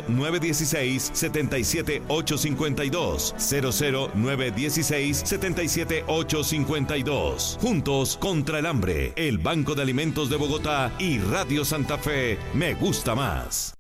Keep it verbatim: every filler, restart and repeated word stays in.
nueve uno seis, siete siete ocho cinco dos. cero cero nueve uno seis, siete siete ocho cinco dos. Juntos contra el hambre. El Banco de Alimentos de Bogotá y Radio Santa Fe. Me gusta más.